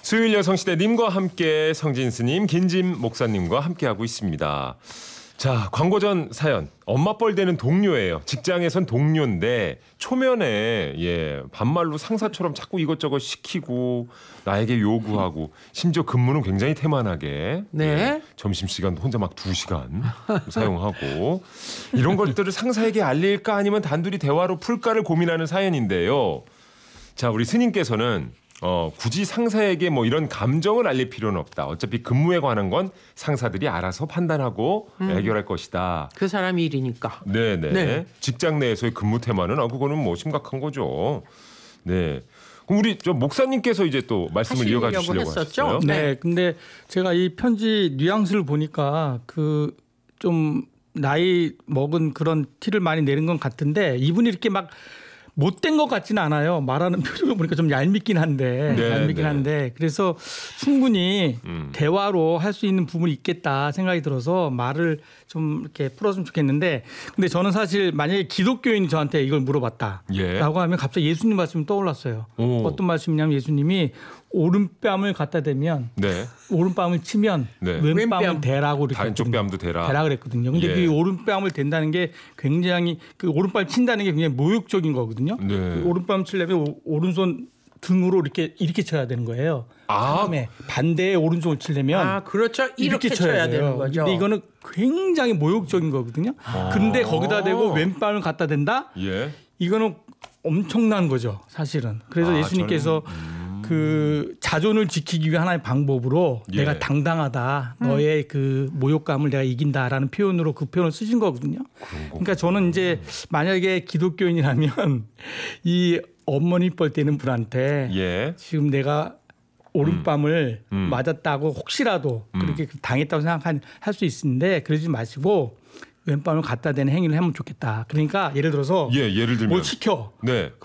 수요일 여성시대님과 함께 성진 스님, 김진 목사님과 함께하고 있습니다. 자, 광고 전 사연. 엄마 뻘 되는 동료예요. 직장에선 동료인데 초면에 반말로 상사처럼 자꾸 이것저것 시키고 나에게 요구하고 심지어 근무는 굉장히 태만하게 점심시간 혼자 막 2시간 사용하고 이런 것들을 상사에게 알릴까 아니면 단둘이 대화로 풀까를 고민하는 사연인데요. 자, 우리 스님께서는 굳이 상사에게 뭐 이런 감정을 알릴 필요는 없다. 어차피 근무에 관한 건 상사들이 알아서 판단하고 해결할 것이다. 그 사람 일이니까. 네네. 네. 직장 내에서의 근무 태만은 그거는 뭐 심각한 거죠. 네. 그럼 우리 저 목사님께서 이제 또 말씀을 이어가 주시려고 하셨어요. 네. 근데 제가 이 편지 뉘앙스를 보니까 그 좀 나이 먹은 그런 티를 많이 내는 건 같은데 이분이 이렇게 막 못된 것 같지는 않아요. 말하는 표정을 보니까 좀 얄밉긴 한데 그래서 충분히 대화로 할 수 있는 부분이 있겠다 생각이 들어서 말을 좀 이렇게 풀었으면 좋겠는데 근데 저는 사실 만약에 기독교인이 저한테 이걸 물어봤다라고 하면 갑자기 예수님 말씀이 떠올랐어요. 어떤 말씀이냐면 예수님이 오른뺨을 갖다 대면 오른뺨을 치면 왼뺨을 대라고 이렇게 다른 쪽 뺨도 대라 그랬거든요. 근데 그 오른뺨을 댄다는 게 굉장히 그 오른발 친다는 게 굉장히 모욕적인 거거든요. 그 오른뺨 치려면 오른손 등으로 이렇게 쳐야 되는 거예요. 처음에 반대에 오른손을 치려면 그렇죠. 이렇게 쳐야 되는 거죠. 근데 이거는 굉장히 모욕적인 거거든요. 근데 거기다 대고 왼뺨을 갖다 댄다? 이거는 엄청난 거죠, 사실은. 그래서 예수님께서 그 자존을 지키기 위한 하나의 방법으로 내가 당당하다. 너의 그 모욕감을 내가 이긴다라는 표현으로 그 표현을 쓰신 거거든요. 그러니까 저는 이제 만약에 기독교인이라면 이 어머니 뻘 되는 분한테 지금 내가 오른밤을 맞았다고 혹시라도 그렇게 당했다고 생각할 수 있는데 그러지 마시고 왼밤을 갖다 대는 행위를 하면 좋겠다. 그러니까 예를 들어서 예를 들면 뭘 시켜.